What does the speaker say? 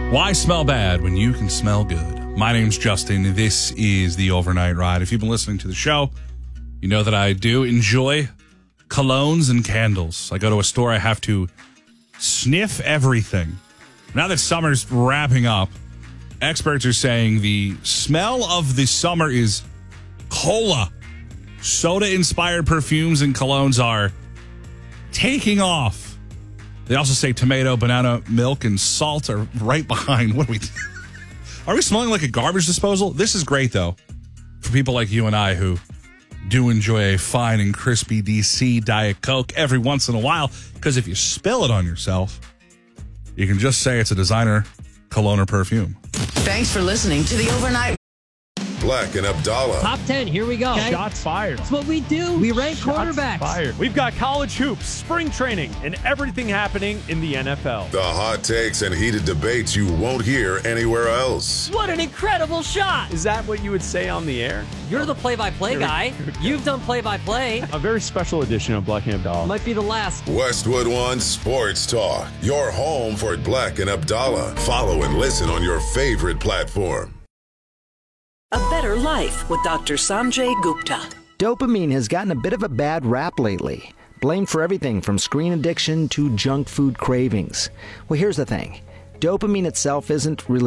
Why smell bad when you can smell good? My name's Justin. This is the Overnight Ride. If you've been listening to the show, you know that I do enjoy colognes and candles. I go to a store, I have to sniff everything. Now that summer's wrapping up, experts are saying the smell of the summer is cola. Soda-inspired perfumes and colognes are taking off. They also say tomato, banana, milk, and salt are right behind. What are we smelling like a garbage disposal? This is great, though, for people like you and I who do enjoy a fine and crispy DC Diet Coke every once in a while, because if you spill it on yourself, you can just say it's a designer cologne or perfume. Thanks for listening to the Overnight. Black and Abdallah. Top 10, here we go. Okay. Shots fired. That's what we do. We rank quarterbacks. Fired. We've got college hoops, spring training, and everything happening in the NFL. The hot takes and heated debates you won't hear anywhere else. What an incredible shot. Is that what you would say on the air? You're the play-by-play guy. You've done play-by-play. A very special edition of Black and Abdallah. Might be the last. Westwood One Sports Talk. Your home for Black and Abdallah. Follow and listen on your favorite platform. A Better Life with Dr. Sanjay Gupta. Dopamine has gotten a bit of a bad rap lately, blamed for everything from screen addiction to junk food cravings. Well, here's the thing. Dopamine itself isn't really